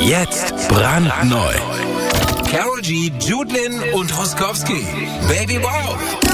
Jetzt brandneu. Karol G, Jude Lynn und Roskowski. Baby Wow.